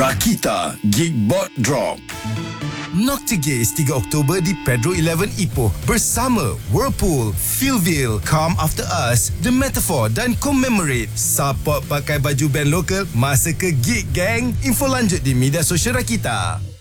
Rakita Geekbot Drop. Noctigaze 3 Oktober di Pedro 11 Ipoh bersama Whirlpool, Fieldville, Come After Us, The Metaphor dan Commemorate. Support pakai baju band lokal masa ke gig, gang. Info lanjut di media sosial Rakita.